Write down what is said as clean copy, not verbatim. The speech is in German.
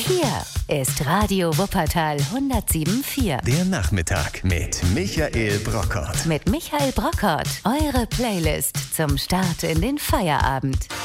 Hier ist Radio Wuppertal 107.4. Der Nachmittag mit Michael Brockert. Mit Michael Brockert. Eure Playlist zum Start in den Feierabend.